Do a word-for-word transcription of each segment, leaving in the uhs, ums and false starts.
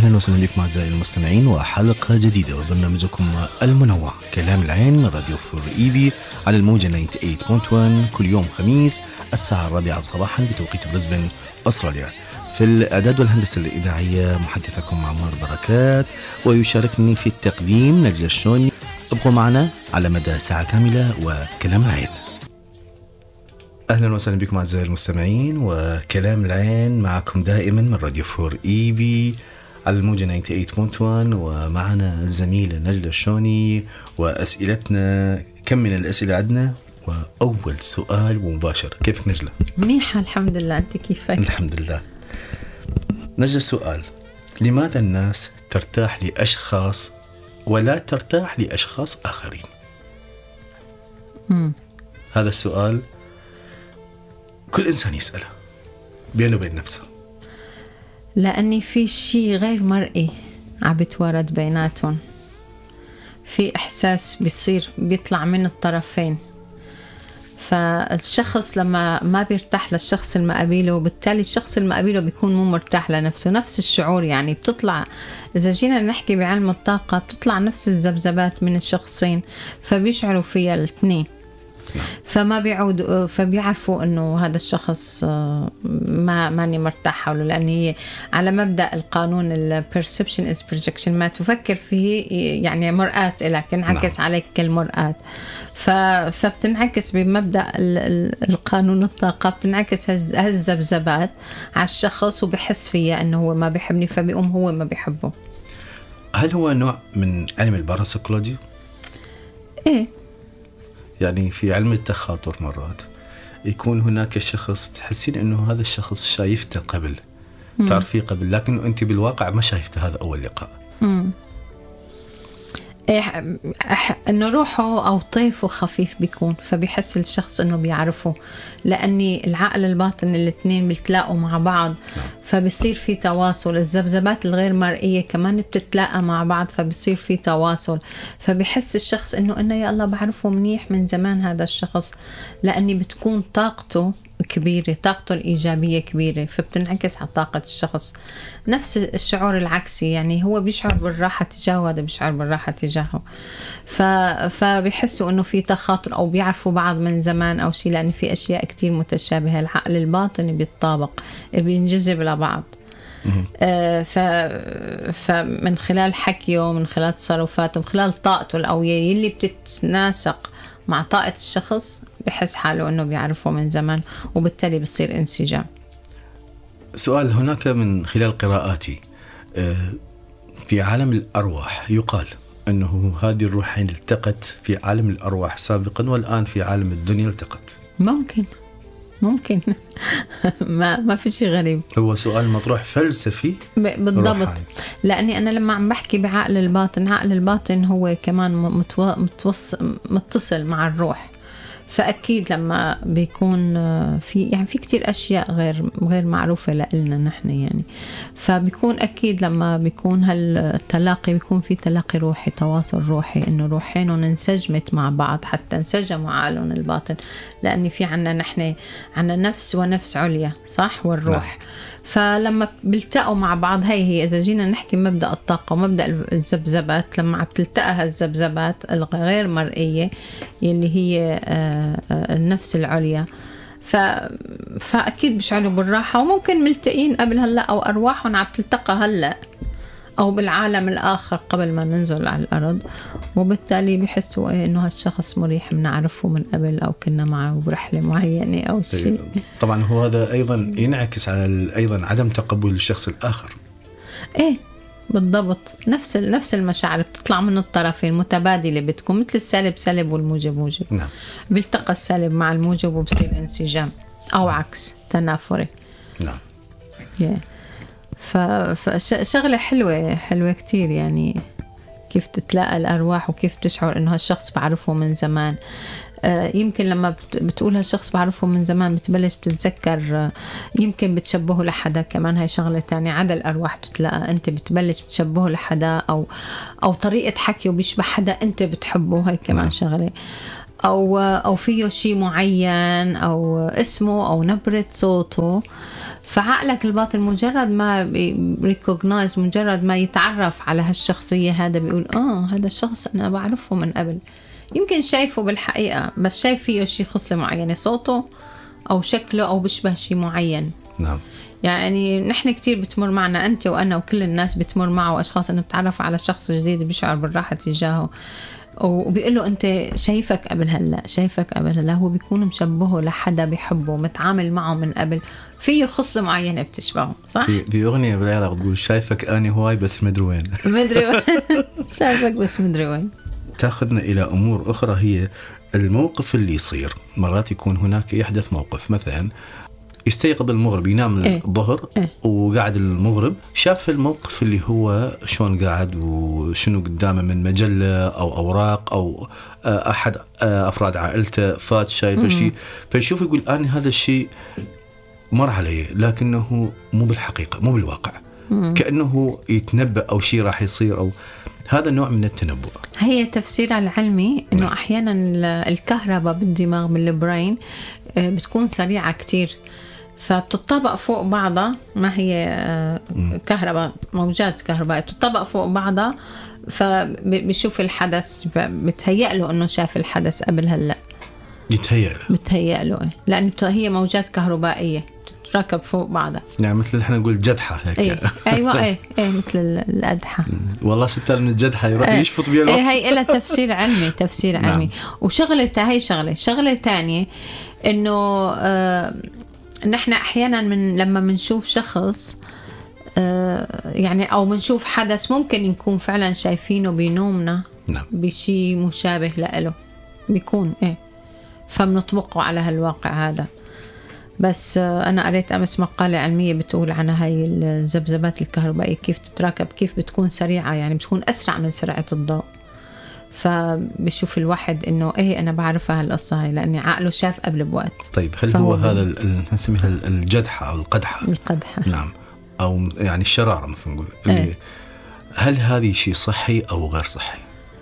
أهلا وسهلا بكم أعزائي المستمعين وحلقة جديدة وبرنامجكم المنوع كلام العين من راديو فور إي بي على الموجة ثمانية وتسعين فاصلة واحد كل يوم خميس الساعة الرابعة صباحا بتوقيت بريسبن أستراليا. في الإعداد والهندسة الإذاعية محدثكم عمار بركات، ويشاركني في التقديم نجلة الشوني. ابقوا معنا على مدى ساعة كاملة وكلام العين. أهلا وسهلا بكم أعزائي المستمعين وكلام العين معكم دائما من راديو فور إي بي على الموجة ثمانية وتسعين فاصلة واحد، ومعنا الزميلة نجلة الشوني وأسئلتنا. كم من الأسئلة عندنا؟ وأول سؤال مباشر، كيفك نجلة؟ منيحة الحمد لله، أنت كيفك؟ الحمد لله. نجلة السؤال، لماذا الناس ترتاح لأشخاص ولا ترتاح لأشخاص آخرين؟ مم. هذا السؤال كل إنسان يسأله بينه وبين نفسه، لأني في شيء غير مرئي عم بيتوارد بيناتهم، في إحساس بيصير بيطلع من الطرفين، فالشخص لما ما بيرتاح للشخص المقابله وبالتالي الشخص المقابله بيكون مو مرتاح لنفسه. نفس الشعور يعني بتطلع، إذا جينا نحكي بعلم الطاقة بتطلع نفس الذبذبات من الشخصين فبيشعروا فيها الاثنين، فما بيعودوا فبيعرفوا انه هذا الشخص ما ماني مرتاح حوله، لان هي على مبدا القانون البرسبشن از بروجكشن، ما تفكر فيه يعني مرآة لك انعكس عليك كالمرآة، فبتنعكس بمبدا القانون الطاقه، بتنعكس هالذبذبات على الشخص وبحس فيها انه هو ما بيحبني فبيقوم هو ما بيحبه. هل هو نوع من علم الباراسيكولوجي؟ ايه، يعني في علم التخاطر مرات يكون هناك شخص تحسين انه هذا الشخص شايفته قبل، تعرفيه قبل، لكن انت بالواقع ما شايفته هذا اول لقاء. امم إيه، انه روحه او طيفه خفيف بيكون، فبيحس الشخص انه بيعرفه، لاني العقل الباطن الاثنين بيتلاقوا مع بعض فبيصير في تواصل. الذبذبات الغير مرئيه كمان بتتلاقى مع بعض فبيصير في تواصل، فبيحس الشخص انه انه يا الله بعرفه منيح من زمان هذا الشخص، لاني بتكون طاقته كبيرة، طاقته الإيجابية كبيرة، فبتنعكس على طاقة الشخص. نفس الشعور العكسي، يعني هو بيشعر بالراحة تجاهه وهذا بيشعر بالراحة تجاهه، ف... فبيحسوا إنه في تخاطر أو بيعرفوا بعض من زمان أو شيء، لأن في أشياء كتير متشابهة. العقل الباطني بيتطابق، بينجذب لبعض. آه ف... فمن خلال حكيه، من خلال تصرفاته، من خلال طاقته القوية اللي بتتناسق مع طاقة الشخص، بحس حاله أنه بيعرفه من زمان وبالتالي بيصير انسجام. سؤال، هناك من خلال قراءاتي في عالم الأرواح يقال أنه هذه الروحين التقت في عالم الأرواح سابقا والآن في عالم الدنيا التقت. ممكن ممكن ما ما في شيء غريب. هو سؤال مطروح فلسفي بالضبط روحاني. لأني أنا لما عم بحكي بعقل الباطن، عقل الباطن هو كمان متو... متوص... متصل مع الروح، فأكيد لما بيكون في يعني في كتير أشياء غير غير معروفة لنا نحن يعني، فبيكون أكيد لما بيكون هالتلاقي بيكون في تلاقي روحي، تواصل روحي، إنه روحينهم انسجمت مع بعض حتى انسجموا عقلهم الباطن، لأن في عنا نحن عنا نفس ونفس عليا، صح، والروح. لا. فلما بيلتقوا مع بعض، هي هي إذا جينا نحكي مبدأ الطاقة ومبدأ الذبذبات، لما عم تلتقى هالذبذبات الغير مرئية اللي هي النفس العليا، ف... فأكيد بيشعروا بالراحة، وممكن ملتقين قبل هلأ أو أرواحهم عم تلتقى هلأ أو بالعالم الآخر قبل ما ننزل على الأرض، وبالتالي بيحسوا إيه إنه هالشخص مريح، بنعرفه من قبل أو كنا معه برحلة معينة أو شيء. طبعا هو هذا أيضا ينعكس على أيضا عدم تقبل الشخص الآخر. إيه بالضبط، نفس نفس المشاعر بتطلع من الطرفين متبادلة، بتكون مثل السالب سالب والموجب موجب. نعم. بيلتقى السالب مع الموجب وبصير انسجام أو عكس تنافري. نعم. yeah. فشغلة حلوة حلوة كتير، يعني كيف تتلاقى الأرواح وكيف تشعر إنه هالشخص بعرفه من زمان. يمكن لما بتقول هالشخص بعرفه من زمان بتبلش بتتذكر، يمكن بتشبهه لحدا كمان، هاي شغلة تانية. عدا الأرواح بتتلاقى، أنت بتبلش بتشبهه لحدا أو أو طريقة حكيه بيشبه حدا أنت بتحبه، هاي كمان شغلة. أو أو فيه شيء معين أو اسمه أو نبرة صوته، فعقلك الباطن مجرد ما ريكوغنايز، مجرد ما يتعرف على هالشخصية هذا بيقول اه هذا الشخص أنا بعرفه من قبل، يمكن شايفه بالحقيقة بس شايف فيه شيء خصلة معينة، صوته أو شكله أو بشبه شيء معين. نعم. يعني نحن كتير بتمر معنا، أنت وأنا وكل الناس بتمر معه أشخاص أنه بتعرف على شخص جديد بيشعر بالراحة تجاهه، وبيقول له أنت شايفك قبل هلا، شايفك قبل هلا، هو بيكون مشبهه لحدا بيحبه، متعامل معه من قبل، فيه خصلة معينة بتشبهه، صح؟ في في أغنية بالعراق تقول شايفك أنا هواي بس مدري وين. مدري وين. شايفك بس مدري وين. تأخذنا إلى أمور أخرى، هي الموقف اللي يصير. مرات يكون هناك يحدث موقف، مثلا يستيقظ المغرب، ينام إيه؟ الظهر إيه؟ وقاعد المغرب شاف الموقف اللي هو شلون قاعد وشنو قدامه من مجلة أو أوراق أو أحد أفراد عائلته فات شايف شيء، فيشوف يقول أنا هذا الشيء مر علي لكنه مو بالحقيقة، مو بالواقع. مم. كأنه يتنبأ أو شيء راح يصير، أو هذا نوع من التنبؤ. هي تفسيرها العلمي إنه أحيانا الكهرباء بالدماغ من البرين بتكون سريعة كتير، فبتطبق فوق بعضها، ما هي كهرباء، موجات كهرباء بتطبق فوق بعضها، فبيشوف الحدث، بتهيأ له إنه شاف الحدث قبل هلأ، يتهيأ له بتهيأ له، لأن هي موجات كهربائية تتركب فوق بعضها، يعني مثل احنا نقول جدحة هيك. ايه ايوه ايه ايه مثل الأدحة. والله ستار من الجدحة يروح ايه يشفط بيه الوقت. ايه هي لها تفسير علمي، تفسير علمي. نعم. وشغلة هي شغلة شغلة تانية انه آه نحن احيانا من لما منشوف شخص آه يعني او منشوف حدث ممكن نكون فعلا شايفينه بنومنا. نعم. بشي مشابه له بيكون ايه، فبنطبقه على هالواقع هذا. بس أنا قريت أمس مقالة علمية بتقول عن هاي الذبذبات الكهربائية كيف تتراكب، كيف بتكون سريعة، يعني بتكون أسرع من سرعة الضوء. فبشوف الواحد إنه إيه أنا بعرفها هالقصة هاي لأني عقله شاف قبل بوقت. طيب هل هو هذا نسميها الجدحة أو القدحة؟ القدحة. نعم. أو يعني الشرارة مثل نقول. اللي إيه؟ هل هذه شيء صحي أو غير صحي؟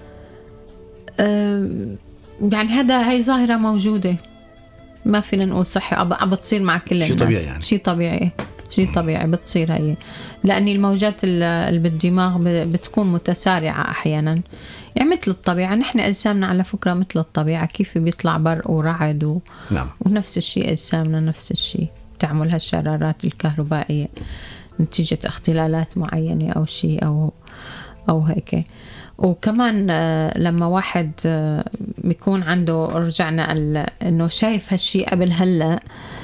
أه يعني هذا هاي ظاهرة موجودة، ما فينا نقول صحي، عم بتصير مع كل الناس. شيء طبيعي يعني. شيء طبيعي، شيء طبيعي بتصير هي، لأن الموجات اللي بالدماغ بتكون متسارعة أحيانا، يعني مثل الطبيعة. نحن أجسامنا على فكرة مثل الطبيعة، كيف بيطلع برق ورعد و... نعم. ونفس الشيء أجسامنا نفس الشيء تعمل هالشرارات الكهربائية نتيجة اختلالات معينة أو شيء أو أو هيك. وكمان لما واحد بيكون عنده، رجعنا انه شايف هالشي قبل هلا،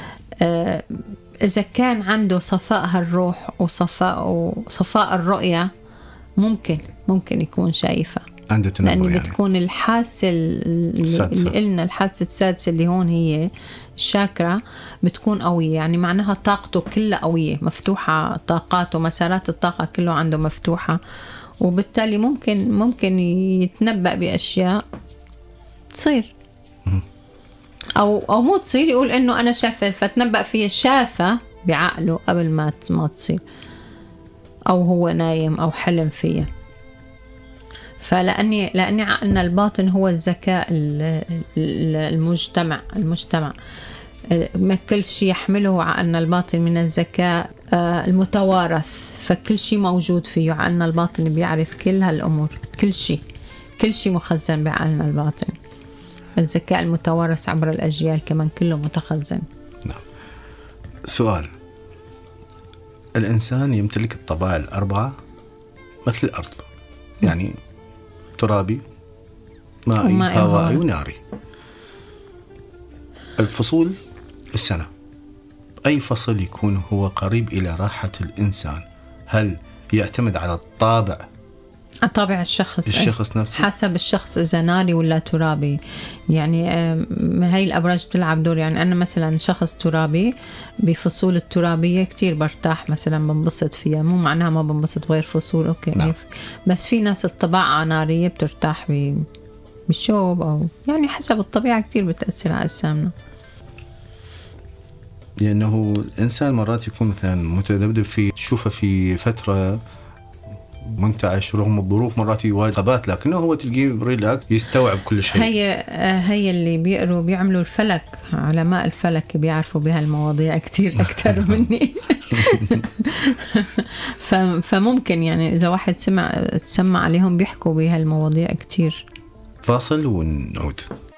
اذا كان عنده صفاء هالروح وصفاء وصفاء الرؤية ممكن ممكن يكون شايفها، عنده تنبؤ، لأن يعني بتكون الحاسة اللي, اللي قلنا الحاسة السادسة اللي هون هي الشاكرا بتكون قوية، يعني معناها طاقته كلها قوية مفتوحة، طاقاته مسارات الطاقة كله عنده مفتوحة، وبالتالي ممكن ممكن يتنبأ بأشياء تصير أو أو مو تصير، يقول إنه أنا شافه فتنبأ فيها، شافه بعقله قبل ما ما تصير، أو هو نايم أو حلم فيها. فلأني لأني عقلنا الباطن هو الذكاء المجتمع المجتمع ما كل شيء يحمله عقلنا الباطن من الذكاء المتوارث، فكل شيء موجود فيه عقلنا الباطن بيعرف كل هالأمور، كل شيء كل شيء مخزن بعقلنا الباطن. الذكاء المتوارث عبر الأجيال كمان كله متخزن. نعم. سؤال: الإنسان يمتلك الطبائع الأربعة مثل الأرض، يعني ترابي مائي هوائي وناري. الفصول السنة، أي فصل يكون هو قريب إلى راحة الإنسان؟ هل يعتمد على الطابع طابع الشخص الشخص ايه؟ نفسه، حسب الشخص إذا ناري ولا ترابي. يعني هاي الأبراج بتلعب دور. يعني أنا مثلا شخص ترابي بفصول الترابية كتير برتاح، مثلا بنبسط فيها، مو معناها ما بنبسط غير فصول أوكي. نعم. بس في ناس الطباعة نارية بترتاح بالشوب، أو يعني حسب الطبيعة كتير بتأثر على أجسامنا. لأنه الإنسان مرات يكون مثلا متذبذب في، تشوفه في فترة منتعش رغم الظروف، مرات يواجه عقبات، لكنه هو تلقيه ريلاكس يستوعب كل شيء. هي هي اللي بيقروا بيعملوا الفلك، علماء الفلك بيعرفوا بهالمواضيع كتير أكتر مني. فممكن يعني إذا واحد سمع تسمع عليهم بيحكوا بهالمواضيع كتير. فاصل ونعود.